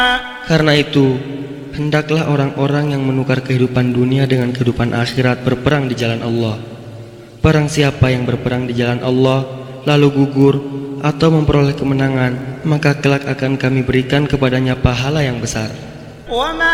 Karena itu, hendaklah orang-orang yang menukar kehidupan dunia dengan kehidupan akhirat berperang di jalan Allah. Barang siapa yang berperang di jalan Allah lalu gugur atau memperoleh kemenangan, maka kelak akan kami berikan kepadanya pahala yang besar.